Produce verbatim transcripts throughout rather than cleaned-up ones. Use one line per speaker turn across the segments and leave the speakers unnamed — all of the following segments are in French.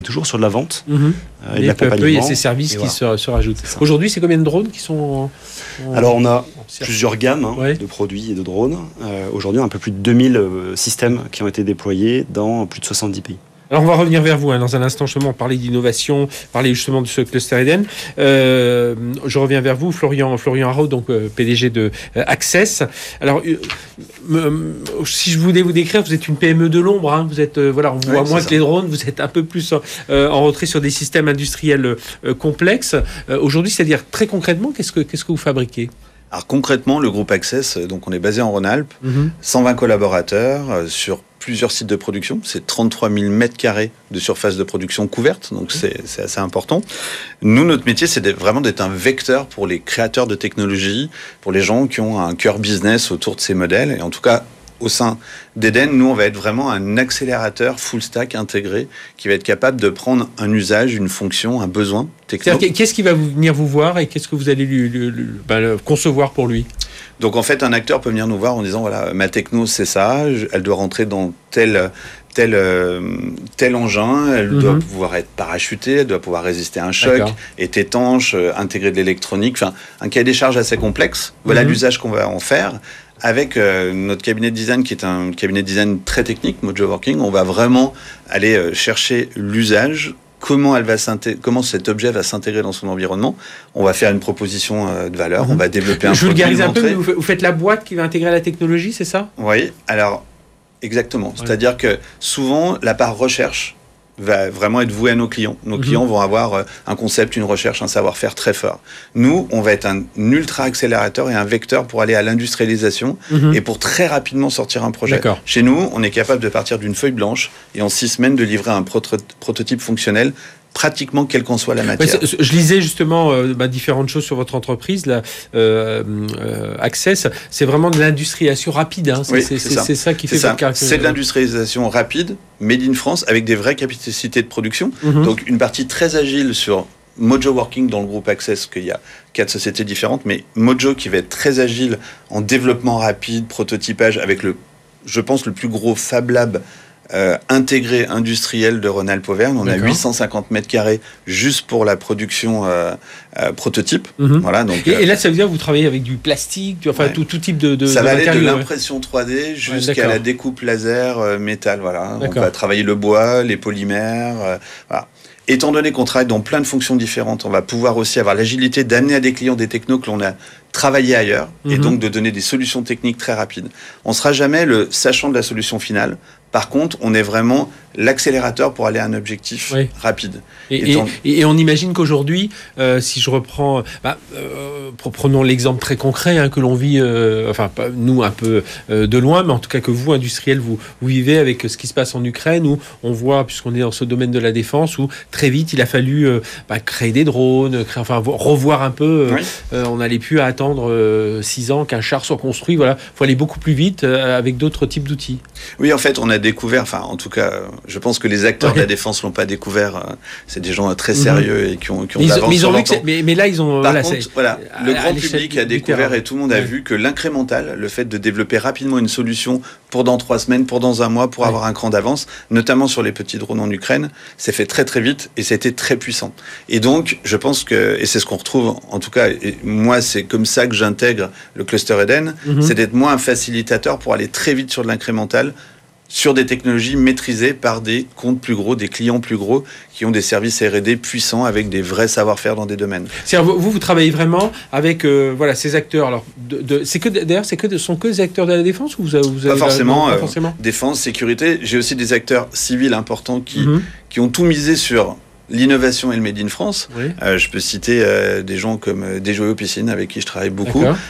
Toujours sur de la vente
mmh.
euh, et, et de
peu à peu, il y a ces services
et
qui
voilà.
se, se rajoutent. C'est Aujourd'hui, c'est combien de drones qui sont en, en...
Alors, on a plusieurs gammes hein,
ouais.
de produits et de drones. Euh, aujourd'hui, on a un peu plus de deux mille euh, systèmes qui ont été déployés dans plus de soixante-dix pays.
Alors, on va revenir vers vous hein, dans un instant, justement, parler d'innovation, parler justement de ce cluster Eden. Euh, je reviens vers vous, Florian, Florian Haraud, donc euh, P D G de euh, Access. Alors, euh, euh, si je voulais vous décrire, vous êtes une P M E de l'ombre. Hein, vous êtes, euh, voilà, on vous voit
ouais,
moins
ça.
que les drones. Vous êtes un peu plus euh, en retrait sur des systèmes industriels euh, complexes. Euh, aujourd'hui, c'est-à-dire très concrètement, qu'est-ce que qu'est-ce que vous fabriquez ?
Alors concrètement, le groupe Access, donc on est basé en Rhône-Alpes, mmh. cent vingt collaborateurs euh, sur plusieurs sites de production. C'est trente-trois mille mètres carrés de surface de production couverte, donc c'est, c'est assez important. Nous, notre métier, c'est d'être, vraiment d'être un vecteur pour les créateurs de technologies, pour les gens qui ont un cœur business autour de ces modèles. Et en tout cas, au sein d'Eden, nous, on va être vraiment un accélérateur full stack intégré qui va être capable de prendre un usage, une fonction, un besoin technique.
C'est-à-dire, qu'est-ce qui va venir vous voir et qu'est-ce que vous allez lui, lui, lui, bah, le concevoir pour lui ?
Donc, en fait, un acteur peut venir nous voir en disant, voilà, ma techno, c'est ça, elle doit rentrer dans tel... Tel, euh, tel engin, elle mmh. doit pouvoir être parachutée, elle doit pouvoir résister à un choc, D'accord. être étanche, euh, intégrer de l'électronique, enfin un cahier des charges assez complexe. Voilà mmh. l'usage qu'on va en faire. Avec euh, notre cabinet de design, qui est un cabinet de design très technique, Mojo Working, on va vraiment aller euh, chercher l'usage, comment, elle va comment cet objet va s'intégrer dans son environnement. On va faire une proposition euh, de valeur, mmh. on va développer un
Je
produit. Je
vulgarise un peu, mais vous faites la boîte qui va intégrer la technologie, c'est ça ?
Oui, alors... Exactement. Ouais. C'est-à-dire que souvent, la part recherche va vraiment être vouée à nos clients. Nos mmh. clients vont avoir un concept, une recherche, un savoir-faire très fort. Nous, on va être un ultra accélérateur et un vecteur pour aller à l'industrialisation mmh. et pour très rapidement sortir un projet.
D'accord.
Chez nous, on est capable de partir d'une feuille blanche et en six semaines de livrer un proto- prototype fonctionnel pratiquement quelle qu'en soit la matière.
Ouais, je lisais justement euh, bah, différentes choses sur votre entreprise, là, euh, euh, Access, c'est vraiment de l'industrialisation rapide. Hein. C'est,
oui,
c'est,
c'est,
c'est,
ça.
c'est ça qui
c'est
fait
ça.
votre caractère.
C'est de l'industrialisation rapide, made in France, avec des vraies capacités de production. Mm-hmm. Donc une partie très agile sur Mojo Working dans le groupe Access, qu'il y a quatre sociétés différentes, mais Mojo qui va être très agile en développement rapide, prototypage, avec le, je pense, le plus gros Fab Lab Euh, intégré industriel de Rhône-Alpes Auvergne. On D'accord. a huit cent cinquante mètres carrés juste pour la production euh, euh, prototype.
Mm-hmm.
Voilà, donc,
et,
euh,
et là, ça veut dire que vous travaillez avec du plastique, du, enfin ouais. tout, tout type de, de
Ça
de
va aller de
ouais.
l'impression trois D jusqu'à ouais, la découpe laser euh, métal. Voilà.
D'accord.
On va travailler le bois, les polymères. Euh, voilà. Étant donné qu'on travaille dans plein de fonctions différentes, on va pouvoir aussi avoir l'agilité d'amener à des clients des technos que l'on a travaillé ailleurs mm-hmm. et donc de donner des solutions techniques très rapides. On ne sera jamais le sachant de la solution finale. Par contre, on est vraiment l'accélérateur pour aller à un objectif oui. rapide.
Et, et, tant... et, et on imagine qu'aujourd'hui, euh, si je reprends, bah, euh, prenons l'exemple très concret hein, que l'on vit, euh, enfin nous un peu euh, de loin, mais en tout cas que vous, industriels, vous, vous vivez avec ce qui se passe en Ukraine, où on voit, puisqu'on est dans ce domaine de la défense, où très vite il a fallu euh, bah, créer des drones, créer, enfin revoir un peu. Euh, oui. euh, on n'allait plus à attendre euh, six ans qu'un char soit construit. Voilà, faut aller beaucoup plus vite euh, avec d'autres types d'outils.
Oui, en fait, on a découvert, enfin en tout cas, je pense que les acteurs ouais. de la défense l'ont pas découvert. C'est des gens très sérieux mmh. et qui ont, qui ont
mais
de l'avance
ils
sur
ont
leur temps.
Mais, mais là, ils ont.
Par
voilà,
contre,
c'est,
voilà,
à,
le
à
grand public a découvert
terrain.
Et tout le monde a ouais. vu que l'incrémental, le fait de développer rapidement une solution pour dans trois semaines, pour dans un mois, pour ouais. avoir un cran d'avance, notamment sur les petits drones en Ukraine, c'est fait très très vite et ça a été très puissant. Et donc, je pense que, et c'est ce qu'on retrouve, en tout cas, et moi, c'est comme ça que j'intègre le cluster Eden, mmh. c'est d'être moi un facilitateur pour aller très vite sur de l'incrémental, sur des technologies maîtrisées par des comptes plus gros, des clients plus gros, qui ont des services R et D puissants avec des vrais savoir-faire dans des domaines.
C'est-à-dire, vous, vous travaillez vraiment avec euh, voilà, ces acteurs. Alors, de, de, c'est que, d'ailleurs, c'est que, sont que des acteurs de la défense ou vous avez, vous avez
pas forcément,
la, non, pas
euh,
forcément
défense, sécurité. J'ai aussi des acteurs civils importants qui,
mm-hmm.
qui ont tout misé sur l'innovation et le Made in France.
Oui.
Euh, je peux citer euh, des gens comme euh, Desjoyaux Piscine, avec qui je travaille beaucoup. Euh,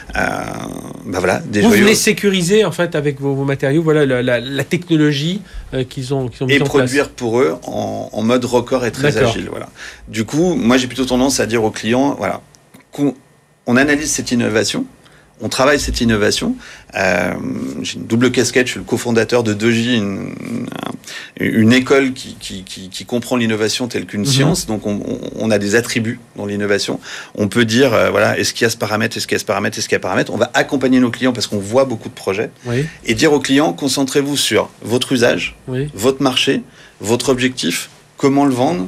bah voilà,
Vous voulez sécuriser en fait avec vos, vos matériaux, voilà la, la, la technologie euh, qu'ils ont, qu'ils ont mis
et
en
produire
place.
Pour eux en, en mode record et très
D'accord.
agile. Voilà. Du coup, moi j'ai plutôt tendance à dire aux clients, voilà, qu'on on analyse cette innovation. On travaille cette innovation. Euh, j'ai une double casquette, je suis le cofondateur de Doji, une, une école qui, qui, qui, qui comprend l'innovation telle qu'une mm-hmm. science. Donc, on, on a des attributs dans l'innovation. On peut dire, euh, voilà, est-ce qu'il y a ce paramètre, est-ce qu'il y a ce paramètre, est-ce qu'il y a ce paramètre. On va accompagner nos clients parce qu'on voit beaucoup de projets.
Oui.
Et dire aux clients, concentrez-vous sur votre usage,
oui.
votre marché, votre objectif, comment le vendre,